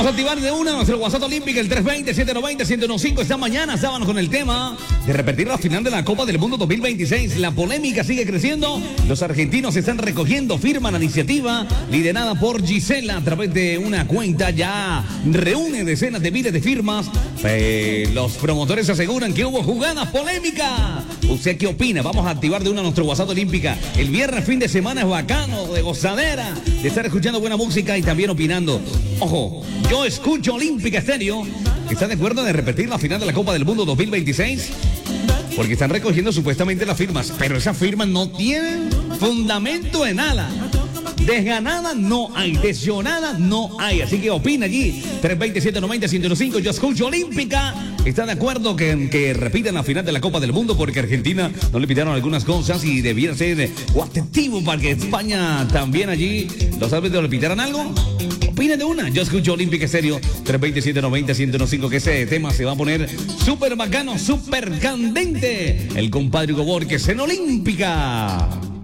Vamos a activar de una nuestro WhatsApp Olímpica, el 320-790-1015. Esta mañana estábamos con el tema de repetir la final de la Copa del Mundo 2026. La polémica sigue creciendo. Los argentinos están recogiendo firma. La iniciativa, liderada por Gisela a través de una cuenta, ya reúne decenas de miles de firmas. Los promotores aseguran que hubo jugadas polémicas. ¿Usted qué opina? Vamos a activar de una nuestro WhatsApp Olímpica. El viernes, fin de semana, es bacano, de gozadera, de estar escuchando buena música y también opinando. Ojo, yo escucho Olímpica Estéreo. ¿Está de acuerdo de repetir la final de la Copa del Mundo 2026? Porque están recogiendo supuestamente las firmas, pero esas firmas no tienen fundamento en nada. Desganada no hay, lesionada no hay. Así que opina allí. 320-790-1015. Yo escucho Olímpica. ¿Está de acuerdo que repitan la final de la Copa del Mundo? Porque Argentina no le pidieron algunas cosas y debiera ser atractivo para que España también allí los árbitros le pidieran algo. Opina de una. Yo escucho Olímpica Estéreo. 320-790-1015. Que ese tema se va a poner súper bacano, súper candente. El compadre Hugo Borges en Olímpica.